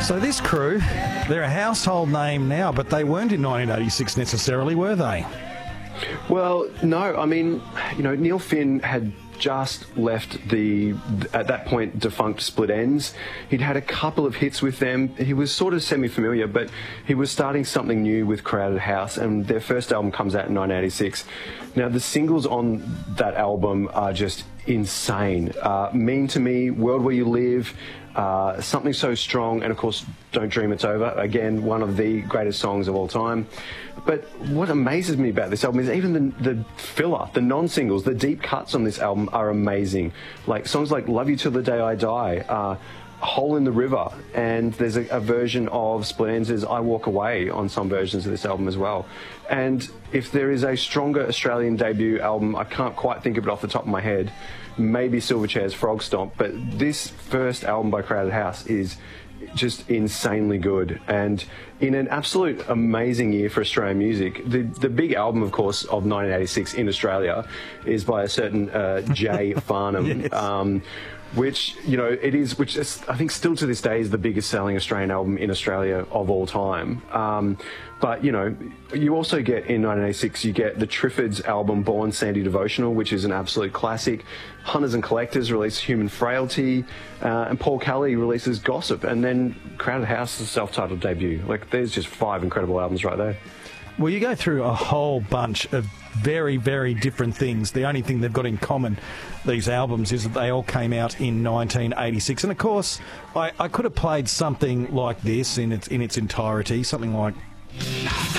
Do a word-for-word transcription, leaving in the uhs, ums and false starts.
So this crew, they're a household name now, but they weren't in nineteen eighty-six necessarily, were they? Well, no. I mean, you know, Neil Finn had just left the, at that point, defunct Split Enz. He'd had a couple of hits with them. He was sort of semi-familiar, but he was starting something new with Crowded House, and their first album comes out in nineteen eighty-six. Now, the singles on that album are just insane. Uh, Mean to Me, World Where You Live, uh, Something So Strong, and of course, Don't Dream It's Over. Again, one of the greatest songs of all time. But what amazes me about this album is even the, the filler, the non-singles, the deep cuts on this album are amazing. Like songs like Love You Till the Day I Die, uh, Hole in the River, and there's a, a version of Split Enz's I Walk Away on some versions of this album as well. And if there is a stronger Australian debut album, I can't quite think of it off the top of my head, maybe Silverchair's Frog Stomp, but this first album by Crowded House is just insanely good, and in an absolute amazing year for Australian music. The the big album, of course, of nineteen eighty-six in Australia is by a certain uh, Jay Farnham. Yes. um, which, you know, it is, which is, I think still to this day is the biggest selling Australian album in Australia of all time. Um, but, you know, you also get, in nineteen eighty-six, you get the Triffids album Born Sandy Devotional, which is an absolute classic. Hunters and Collectors release Human Frailty, uh, and Paul Kelly releases Gossip, and then Crowded House's self-titled debut. Like, there's just five incredible albums right there. Well, you go through a whole bunch of very, very different things. The only thing they've got in common, these albums, is that they all came out in nineteen eighty-six. And, of course, I, I could have played something like this in its in its entirety, something like